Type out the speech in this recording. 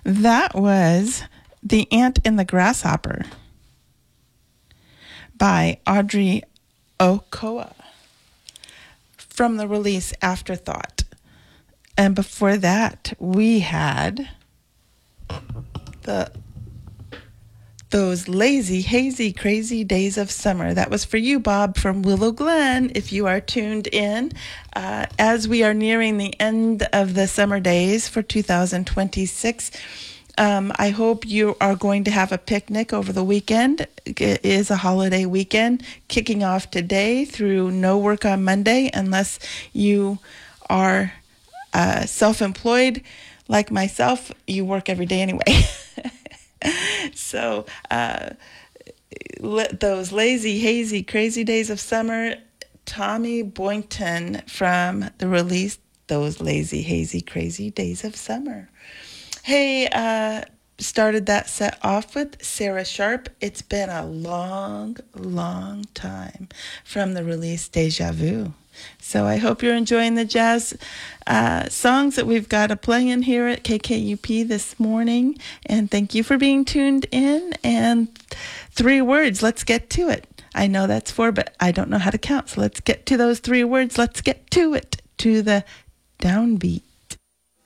That was The Ant and the Grasshopper by Audrey Okoa from the release Afterthought. And before that, we had those lazy, hazy, crazy days of summer. That was for you, Bob, from Willow Glen, if you are tuned in. As we are nearing the end of the summer days for 2026, I hope you are going to have a picnic over the weekend. It is a holiday weekend, kicking off today through no work on Monday, unless you are self-employed like myself. You work every day anyway. So those lazy, hazy, crazy days of summer, Tommy Boynton from the release Those Lazy, Hazy, Crazy Days of Summer. Hey, started that set off with Sarah Sharp. It's been a long, long time from the release Deja Vu. So I hope you're enjoying the jazz songs that we've got a play in here at KKUP this morning. And thank you for being tuned in. And 3 words, let's get to it. I know that's 4, but I don't know how to count. So let's get to those 3 words. Let's get to it, to the downbeat.